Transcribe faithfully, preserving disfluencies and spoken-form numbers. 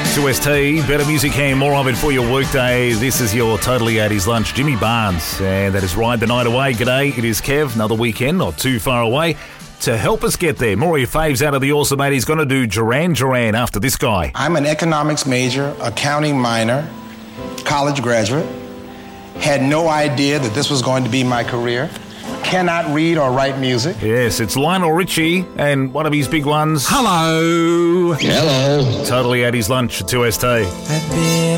two S T, better music and more of it for your workday. This is your Totally eighties lunch, Jimmy Barnes. And that is Ride the Night Away. G'day, it is Kev. Another weekend, not too far away. To help us get there, more of your faves out of the awesome eighties. Going to do Duran Duran after this guy. I'm an economics major, accounting minor, college graduate. Had no idea that this was going to be my career. Cannot read or write music. Yes, it's Lionel Richie and one of his big ones. Hello. Hello. Totally eighties lunch at two S T. I've been